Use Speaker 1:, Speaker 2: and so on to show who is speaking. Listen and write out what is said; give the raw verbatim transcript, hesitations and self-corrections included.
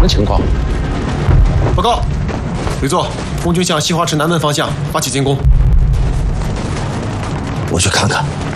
Speaker 1: 情况。
Speaker 2: 报告，吕座，红军向西华池南门方向发起进攻。
Speaker 3: 我去看看。